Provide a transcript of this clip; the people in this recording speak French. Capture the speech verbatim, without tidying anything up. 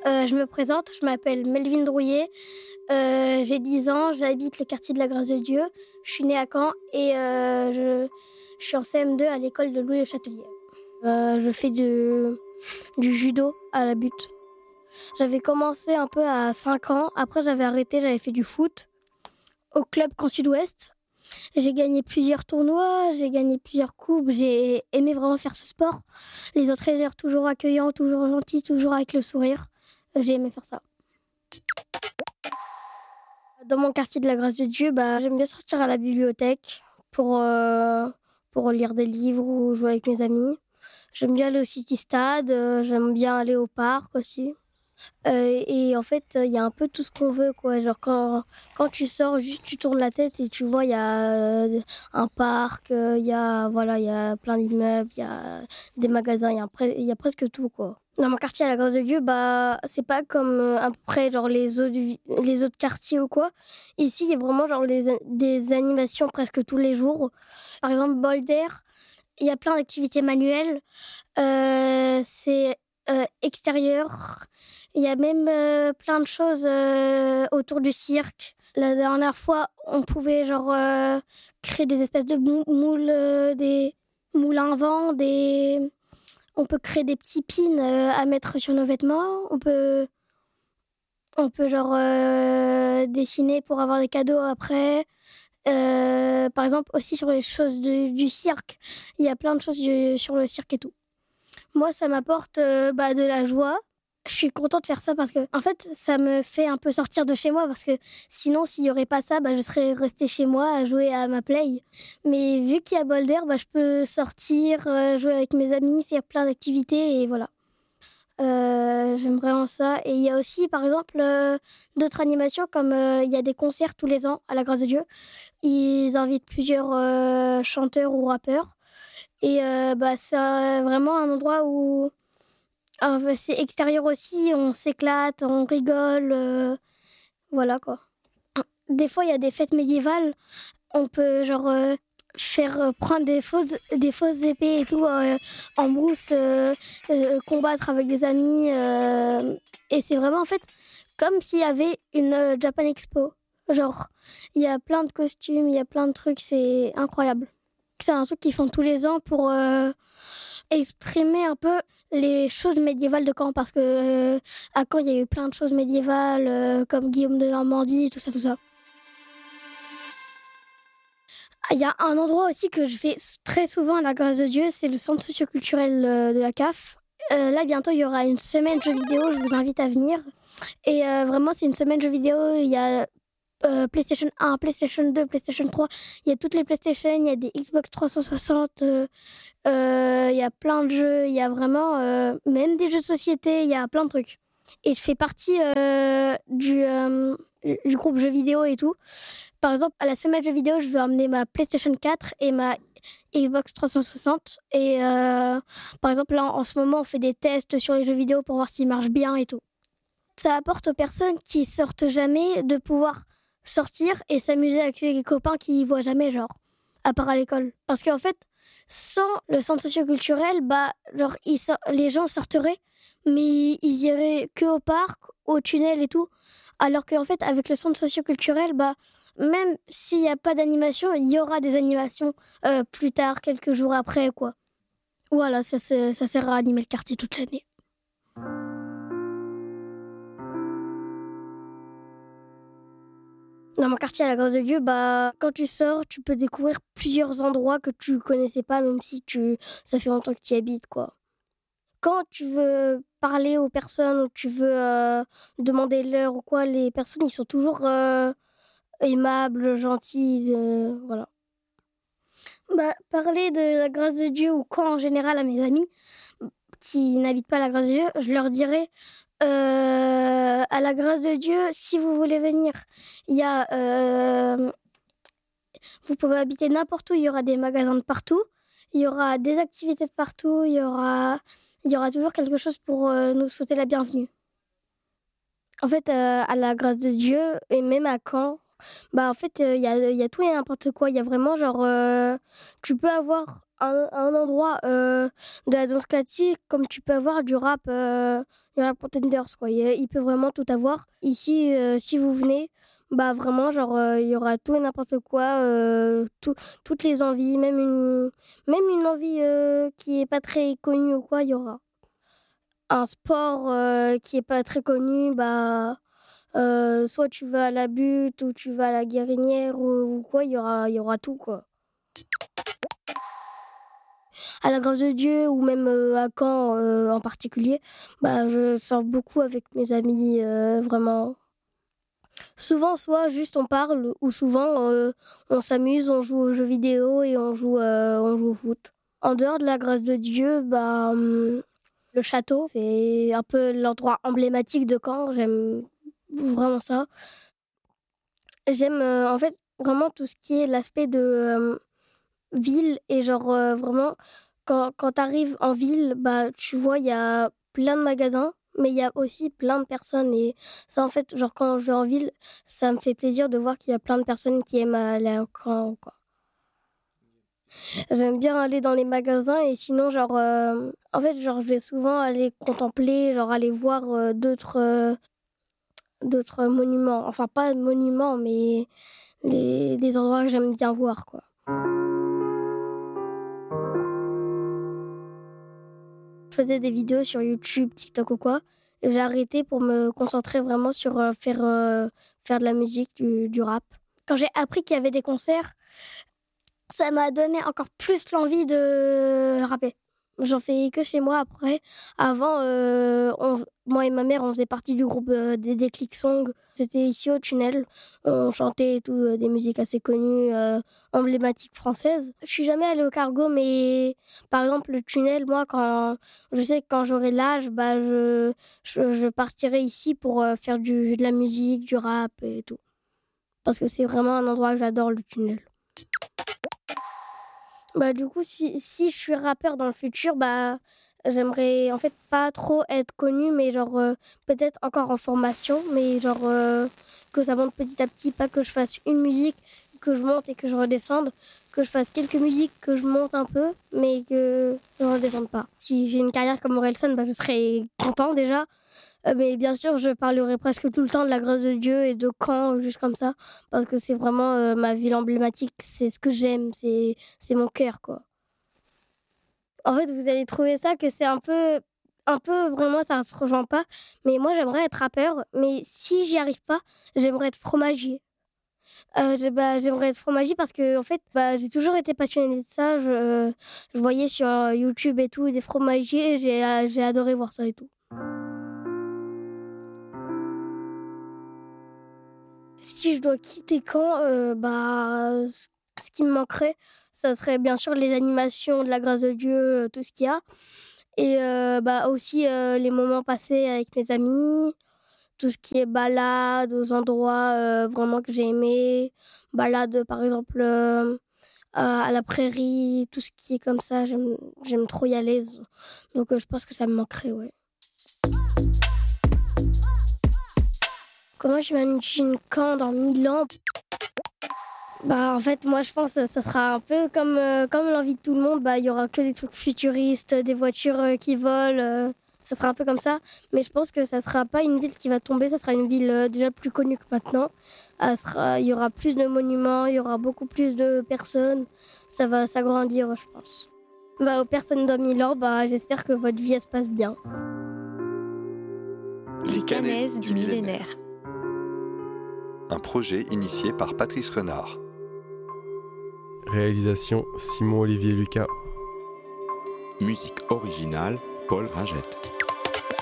Euh, je me présente, je m'appelle Melvin Drouillet, euh, j'ai dix ans, j'habite le quartier de la Grâce de Dieu, je suis née à Caen et euh, je, je suis en C M deux à l'école de Louis Le Châtelier. Euh, je fais du, du judo à la butte. J'avais commencé un peu à cinq ans, après j'avais arrêté, j'avais fait du foot au club Caen Sud-Ouest. J'ai gagné plusieurs tournois, j'ai gagné plusieurs coupes, j'ai aimé vraiment faire ce sport. Les entraîneurs toujours accueillants, toujours gentils, toujours avec le sourire. J'ai aimé faire ça. Dans mon quartier de la Grâce de Dieu, bah, j'aime bien sortir à la bibliothèque pour, euh, pour lire des livres ou jouer avec mes amis. J'aime bien aller au City Stade, euh, j'aime bien aller au parc aussi. Euh, et en fait, il y a un peu tout ce qu'on veut, quoi. Genre quand, quand tu sors, juste tu tournes la tête et tu vois, il y a euh, un parc, euh, il y a voilà, il y a plein d'immeubles, il y a des magasins, il y a, pre- il y a presque tout, quoi. Dans mon quartier à la Grâce de Dieu, bah c'est pas comme euh, après genre les autres vi- les autres quartiers ou quoi. Ici, il y a vraiment genre les- des animations presque tous les jours. Par exemple, Boulder, il y a plein d'activités manuelles. Euh, c'est euh, extérieur. Il y a même euh, plein de choses euh, autour du cirque. La dernière fois, on pouvait genre euh, créer des espèces de mou- moules, euh, des moules à vent, des... On peut créer des petits pins euh, à mettre sur nos vêtements. On peut, on peut genre euh, dessiner pour avoir des cadeaux après. Euh, par exemple, aussi sur les choses de- du cirque. Il y a plein de choses du- sur le cirque et tout. Moi, ça m'apporte euh, bah, de la joie. Je suis contente de faire ça parce que, en fait, ça me fait un peu sortir de chez moi parce que sinon, s'il n'y aurait pas ça, bah, je serais restée chez moi à jouer à ma play. Mais vu qu'il y a Boulder, bah, je peux sortir, euh, jouer avec mes amis, faire plein d'activités et voilà. Euh, j'aime vraiment ça. Et il y a aussi, par exemple, euh, d'autres animations comme euh, il y a des concerts tous les ans à la Grâce de Dieu. Ils invitent plusieurs euh, chanteurs ou rappeurs. Et euh, bah, c'est euh, vraiment un endroit où euh, c'est extérieur aussi, on s'éclate, on rigole, euh, voilà quoi. Des fois, il y a des fêtes médiévales, on peut genre euh, faire euh, prendre des fausses, des fausses épées et tout euh, en brousse, euh, euh, combattre avec des amis. euh, et c'est vraiment en fait comme s'il y avait une euh, Japan Expo. Genre, il y a plein de costumes, il y a plein de trucs, c'est incroyable. C'est un truc qu'ils font tous les ans pour euh, exprimer un peu les choses médiévales de Caen. Parce que euh, à Caen, il y a eu plein de choses médiévales, euh, comme Guillaume de Normandie, tout ça, tout ça. Il y a un endroit aussi que je fais très souvent à la Grâce de Dieu, c'est le centre socioculturel euh, de la C A F. Euh, là, bientôt, il y aura une semaine jeux vidéo, je vous invite à venir. Et euh, vraiment, c'est une semaine jeux vidéo, il y a euh, PlayStation un, PlayStation deux, PlayStation trois, il y a toutes les PlayStation, il y a des Xbox trois cent soixante, euh, euh, il y a plein de jeux, il y a vraiment euh, même des jeux de société, il y a plein de trucs. Et je fais partie euh, du, euh, du groupe jeux vidéo et tout. Par exemple, à la semaine jeux vidéo, je vais emmener ma PlayStation quatre et ma Xbox trois cent soixante. Et euh, par exemple, là, en ce moment, on fait des tests sur les jeux vidéo pour voir s'ils marchent bien et tout. Ça apporte aux personnes qui sortent jamais de pouvoir sortir et s'amuser avec les copains qui ne voient jamais, genre, à part à l'école. Parce qu'en fait, sans le centre socioculturel, bah, genre, ils sor- les gens sortiraient, mais ils iraient que au parc, au tunnel et tout. Alors qu'en fait, avec le centre socioculturel, bah, même s'il n'y a pas d'animation, il y aura des animations euh, plus tard, quelques jours après, quoi. Voilà, ça, c'est- ça sert à animer le quartier toute l'année. Dans mon quartier à la Grâce de Dieu, bah, quand tu sors, tu peux découvrir plusieurs endroits que tu connaissais pas, même si tu, ça fait longtemps que tu y habites, quoi. Quand tu veux parler aux personnes ou tu veux euh, demander l'heure ou quoi, les personnes, ils sont toujours euh, aimables, gentils, euh, voilà. Bah, parler de la grâce de Dieu ou quoi en général à mes amis qui n'habitent pas la grâce de Dieu, je leur dirais euh, à la grâce de Dieu, si vous voulez venir, il y a, euh, vous pouvez habiter n'importe où, il y aura des magasins de partout, il y aura des activités de partout, il y aura, il y aura toujours quelque chose pour euh, nous souhaiter la bienvenue. En fait, euh, à la grâce de Dieu, et même à Caen, bah en fait, il euh, y, a, y a tout et n'importe quoi. Il y a vraiment, genre, euh, tu peux avoir un, un endroit euh, de la danse classique, comme tu peux avoir du rap, euh, du rap contenders, quoi. Il, il peut vraiment tout avoir. Ici, euh, si vous venez, bah vraiment, genre, euh, il y aura tout et n'importe quoi, euh, tout, toutes les envies, même une, même une envie euh, qui est pas très connue ou quoi, il y aura. Un sport euh, qui est pas très connu, bah, euh, soit tu vas à la butte ou tu vas à la guérinière ou, ou quoi, il y aura, il y aura tout, quoi. À la Grâce de Dieu ou même euh, à Caen euh, en particulier, bah, je sors beaucoup avec mes amis, euh, vraiment. Souvent, soit juste on parle, ou souvent euh, on s'amuse, on joue aux jeux vidéo et on joue, euh, on joue au foot. En dehors de la Grâce de Dieu, bah, hum, le château, c'est un peu l'endroit emblématique de Caen. J'aime vraiment ça. J'aime euh, en fait vraiment tout ce qui est l'aspect de euh, ville et genre euh, vraiment quand, quand tu arrives en ville, bah tu vois il y a plein de magasins, mais il y a aussi plein de personnes et ça en fait genre quand je vais en ville, ça me fait plaisir de voir qu'il y a plein de personnes qui aiment aller au camp quoi. J'aime bien aller dans les magasins et sinon genre euh, en fait genre je vais souvent aller contempler, genre aller voir euh, d'autres euh, d'autres monuments, enfin pas de monuments mais des, des endroits que j'aime bien voir quoi. Je faisais des vidéos sur YouTube, TikTok ou quoi. Et j'ai arrêté pour me concentrer vraiment sur euh, faire, euh, faire de la musique, du, du rap. Quand j'ai appris qu'il y avait des concerts, ça m'a donné encore plus l'envie de rapper. J'en fais que chez moi après. Avant, euh, on- moi et ma mère, on faisait partie du groupe euh, des Déclic Songs. C'était ici au Tunnel. On chantait et tout, euh, des musiques assez connues, euh, emblématiques françaises. Je suis jamais allée au Cargo, mais par exemple, le Tunnel, moi, quand je sais que quand j'aurai l'âge, bah, je, je, je partirai ici pour euh, faire du, de la musique, du rap et tout. Parce que c'est vraiment un endroit que j'adore, le Tunnel. Bah, du coup, si, si je suis rappeur dans le futur, bah, j'aimerais en fait pas trop être connue, mais genre euh, peut-être encore en formation, mais genre euh, que ça monte petit à petit, pas que je fasse une musique, que je monte et que je redescende, que je fasse quelques musiques, que je monte un peu, mais que je redescende pas. Si j'ai une carrière comme Orelsan, bah, je serais content déjà. Euh, mais bien sûr, je parlerai presque tout le temps de la grâce de Dieu et de Caen, juste comme ça, parce que c'est vraiment euh, ma ville emblématique, c'est ce que j'aime, c'est, c'est mon cœur, quoi. En fait, vous allez trouver ça que c'est un peu, un peu, vraiment, ça se rejoint pas, mais moi, j'aimerais être rappeur, mais si j'y arrive pas, j'aimerais être fromagier. Euh, j'ai- bah, j'aimerais être fromagier parce que en fait, bah, j'ai toujours été passionnée de ça. Je, je voyais sur euh, YouTube et tout des fromagiers, j'ai, euh, j'ai adoré voir ça et tout. Si je dois quitter Caen, euh, bah, ce ce qui me manquerait, ça serait bien sûr les animations de la grâce de Dieu, euh, tout ce qu'il y a. Et euh, bah, aussi euh, les moments passés avec mes amis, tout ce qui est balade aux endroits euh, vraiment que j'ai aimé. Balade par exemple euh, à à la prairie, tout ce qui est comme ça, j'aime, j'aime trop y aller. Donc euh, je pense que ça me manquerait, ouais. Comment j'imagine Caen dans mille ans? Bah, en fait, moi, je pense que ça sera un peu comme, euh, comme l'envie de tout le monde. Bah, il y aura que des trucs futuristes, des voitures euh, qui volent. euh, ça sera un peu comme ça. Mais je pense que ça sera pas une ville qui va tomber. Ça sera une ville euh, déjà plus connue que maintenant. Elle sera- Il y aura plus de monuments, il y aura beaucoup plus de personnes. Ça va s'agrandir, je pense. Bah, aux personnes dans mille ans, bah, j'espère que votre vie, elle se passe bien. Les Canaises du millénaire. Un projet initié par Patrice Renard. Réalisation Simon-Olivier Lucas. Musique originale, Paul Ringette.